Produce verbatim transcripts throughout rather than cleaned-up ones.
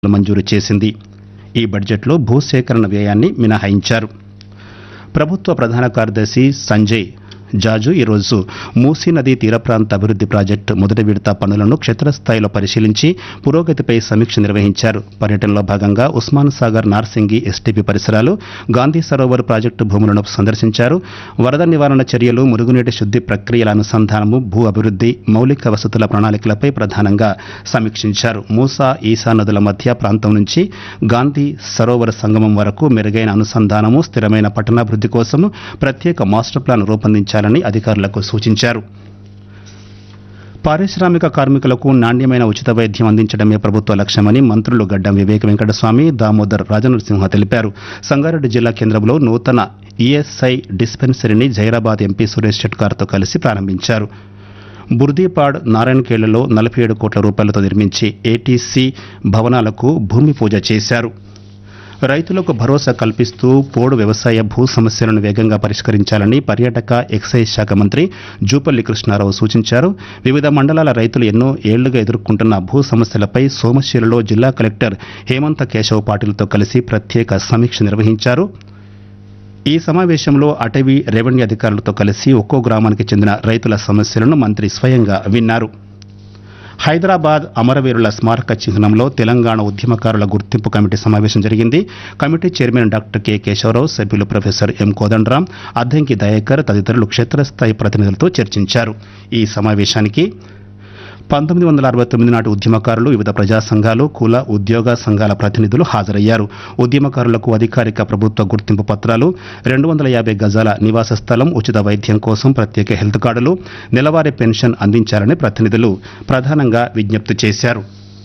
మంజూరు చేసింది. ఈ బడ్జెట్లో భూసేకరణ వ్యయాన్ని మినహాయించారు. ప్రభుత్వ ప్రధాన కార్యదర్శి సంజయ్ జాజు ఈరోజు మూసీ నదీ తీర ప్రాంత అభివృద్ధి ప్రాజెక్టు మొదటి విడత పనులను క్షేత్రస్థాయిలో పరిశీలించి పురోగతిపై సమీక్ష నిర్వహించారు. పర్యటనలో భాగంగా ఉస్మాన్ సాగర్ నార్సింగి ఎస్టీపీ పరిసరాలు, గాంధీ సరోవర్ ప్రాజెక్టు భూములను సందర్శించారు. వరద నివారణ చర్యలు, మురుగునీటి శుద్ధి ప్రక్రియల అనుసంధానము, భూ అభివృద్ధి, మౌలిక వసతుల ప్రణాళికలపై ప్రధానంగా సమీక్షించారు. మూసా, ఈసా నదుల మధ్య ప్రాంతం నుంచి గాంధీ సరోవర్ సంగమం వరకు మెరుగైన అనుసంధానము, స్థిరమైన పట్టణాభివృద్ధి కోసం ప్రత్యేక మాస్టర్ ప్లాన్ రూపొందించారు అధికారులకు సూచించారు. పారిశ్రామిక కార్మికులకు నాణ్యమైన ఉచిత వైద్యం అందించడమే ప్రభుత్వ లక్ష్యమని మంత్రులు గడ్డం వివేక్ వెంకటస్వామి, దామోదర్ రాజనరసింహ తెలిపారు. సంగారెడ్డి జిల్లా కేంద్రంలో నూతన ఈఎస్ఐ డిస్పెన్సరీని జైరాబాద్ ఎంపీ సురేష్ షెట్కార్తో కలిసి ప్రారంభించారు. బుర్దీపాడ్, నారాయణఖేడ్లలో నలభై ఏడు కోట్ల రూపాయలతో నిర్మించి ఏటీసీ భవనాలకు భూమి పూజ చేశారు. రైతులకు భరోసా కల్పిస్తూ పోడు వ్యవసాయ భూ సమస్యలను వేగంగా పరిష్కరించాలని పర్యాటక, ఎక్సైజ్ శాఖ మంత్రి జూపల్లి కృష్ణారావు సూచించారు. వివిధ మండలాల రైతులు ఎన్నో ఏళ్లుగా ఎదుర్కొంటున్న భూ సమస్యలపై సోమశిలలో జిల్లా కలెక్టర్ హేమంత కేశవ్ పాటిల్తో కలిసి ప్రత్యేక సమీక్ష నిర్వహించారు. ఈ సమావేశంలో అటవీ, రెవెన్యూ అధికారులతో కలిసి ఒక్కో గ్రామానికి చెందిన రైతుల సమస్యలను మంత్రి స్వయంగా విన్నారు. హైదరాబాద్ అమరవీరుల స్మారక చిహ్నంలో తెలంగాణ ఉద్యమకారుల గుర్తింపు కమిటీ సమావేశం జరిగింది. Committee chairman doctor K Keshavarao, సభ్యులు ప్రొఫెసర్ ఎం కోదండరాం, అద్దంకి దయాకర్ తదితరులు క్షేత్రస్థాయి ప్రతినిధులతో చర్చించారు. ఈ సమావేశానికి పంతొమ్మిది వందల అరవై తొమ్మిది నాటి ఉద్యమకారులు, వివిధ ప్రజా సంఘాలు, కుల, ఉద్యోగ సంఘాల ప్రతినిధులు హాజరయ్యారు. ఉద్యమకారులకు అధికారిక ప్రభుత్వ గుర్తింపు పత్రాలు, రెండు వందల యాభై గజాల నివాస స్థలం, ఉచిత వైద్యం కోసం ప్రత్యేక హెల్త్ కార్డులు, నెలవారీ పెన్షన్ అందించాలని ప్రతినిధులు ప్రధానంగా విజ్ఞప్తి చేశారు.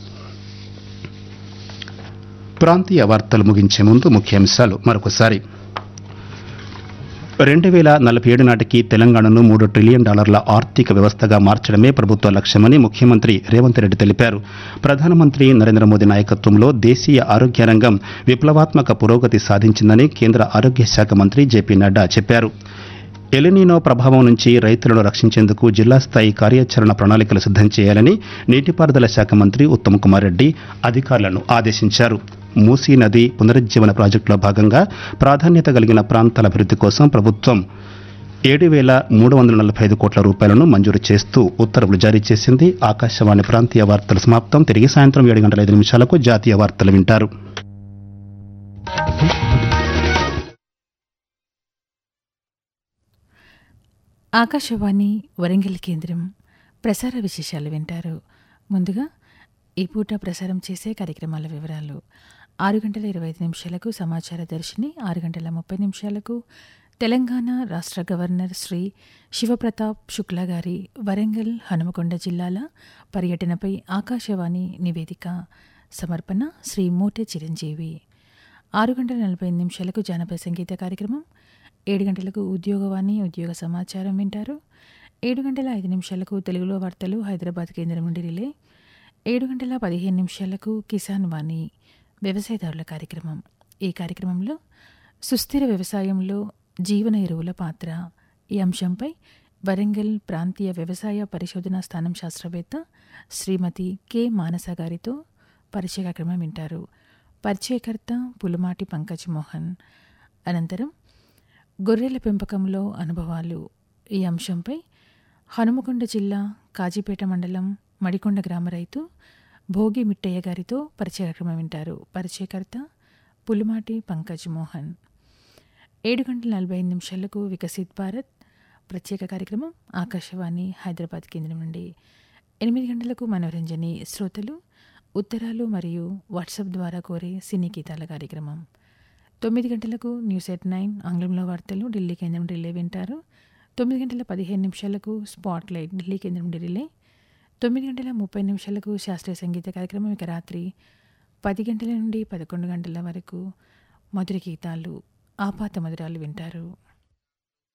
ప్రాంతీయ వార్తలు ముగించే ముందు ముఖ్యాంశాలు మరొకసారి. రెండు వేల నలభై ఏడు నాటికి తెలంగాణను మూడు ట్రిలియన్ డాలర్ల ఆర్థిక వ్యవస్థగా మార్చడమే ప్రభుత్వ లక్ష్యమని ముఖ్యమంత్రి రేవంత్ రెడ్డి తెలిపారు. ప్రధానమంత్రి నరేంద్ర మోదీ నాయకత్వంలో దేశీయ ఆరోగ్య రంగం విప్లవాత్మక పురోగతి సాధించిందని కేంద్ర ఆరోగ్య శాఖ మంత్రి జేపీ నడ్డా చెప్పారు. ఎలినీనో ప్రభావం నుంచి రైతులను రక్షించేందుకు జిల్లా స్థాయి కార్యాచరణ ప్రణాళికలు సిద్ధం చేయాలని నీటిపారుదల శాఖ మంత్రి ఉత్తమ్ కుమార్ రెడ్డి అధికారులను ఆదేశించారు. మూసీ నది పునరుజ్జీవన ప్రాజెక్టులో భాగంగా ప్రాధాన్యత కలిగిన ప్రాంతాల అభివృద్ధి కోసం ప్రభుత్వం ఏడు వేల మూడు వందల నలభై ఐదు కోట్ల రూపాయలను మంజూరు చేస్తూ ఉత్తర్వులు జారీ చేసింది. ఆకాశవాణి ప్రాంతీయ వార్తలు సమాప్తం. తిరిగి సాయంత్రం ఏడు గంటల ఐదు నిమిషాలకు జాతీయ వార్తలు వింటారు. ఆకాశవాణి వరంగల్ కేంద్రం ప్రసార విశేషాలు వింటారు. ముందుగా ఈ పూట ప్రసారం చేసే కార్యక్రమాల వివరాలు. ఆరు గంటల ఇరవై ఐదు నిమిషాలకు సమాచార దర్శిని, ఆరు గంటల ముప్పై నిమిషాలకు తెలంగాణ రాష్ట్ర గవర్నర్ శ్రీ శివప్రతాప్ శుక్లా గారి వరంగల్, హనుమకొండ జిల్లాల పర్యటనపై ఆకాశవాణి నివేదిక, సమర్పణ శ్రీ మోటే చిరంజీవి. ఆరు గంటల నలభై ఐదు నిమిషాలకు జానపద సంగీత కార్యక్రమం, ఏడు గంటలకు ఉద్యోగవాణి, ఉద్యోగ సమాచారం వింటారు. ఏడు గంటల ఐదు నిమిషాలకు తెలుగులో వార్తలు హైదరాబాద్ కేంద్రం నుండి రిలే. ఏడు గంటల పదిహేను నిమిషాలకు కిసాన్ వాణి, వ్యవసాయదారుల కార్యక్రమం. ఈ కార్యక్రమంలో సుస్థిర వ్యవసాయంలో జీవన ఎరువుల పాత్ర ఈ అంశంపై వరంగల్ ప్రాంతీయ వ్యవసాయ పరిశోధనా స్థానం శాస్త్రవేత్త శ్రీమతి కె మానస గారితో పరిచయ కార్యక్రమం వింటారు. పరిచయకర్త పులుమాటి పంకజ్ మోహన్. అనంతరం గొర్రెల పెంపకంలో అనుభవాలు ఈ అంశంపై హనుమకొండ జిల్లా కాజీపేట మండలం మడికొండ గ్రామ రైతు భోగి మిట్టయ్య గారితో పరిచయ కార్యక్రమం వింటారు. పరిచయకర్త పులుమాటి పంకజ్ మోహన్. ఏడు గంటల నలభై ఐదు నిమిషాలకు వికసిత్ భారత్ ప్రత్యేక కార్యక్రమం ఆకాశవాణి హైదరాబాద్ కేంద్రం నుండి. ఎనిమిది గంటలకు మనోరంజని శ్రోతలు ఉత్తరాలు మరియు వాట్సాప్ ద్వారా కోరే సినీ గీతాల కార్యక్రమం. తొమ్మిది గంటలకు న్యూస్ ఎట్ నైన్ ఆంగ్లంలో వార్తలు ఢిల్లీ కేంద్రం రిలే వింటారు. తొమ్మిది గంటల పదిహేను నిమిషాలకు స్పాట్ లైట్ ఢిల్లీ కేంద్రం రిలే. తొమ్మిది గంటల ముప్పై నిమిషాలకు శాస్త్రీయ సంగీత కార్యక్రమం. ఇక రాత్రి పది గంటల నుండి పదకొండు గంటల వరకు మధుర గీతాలు, ఆపాత మధురాలు వింటారు.